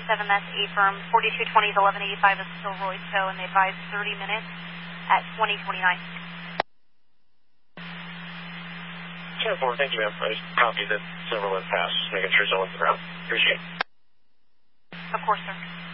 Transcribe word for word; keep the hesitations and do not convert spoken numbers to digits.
seven, that's A firm. forty-two twenty is eleven eighty-five is still Roy's tow, and they advise thirty minutes at twenty twenty-nine. ten four, thank you, ma'am. I just copied that Silverwood Pass, just making sure it's all on the ground. Appreciate it. Of course, sir.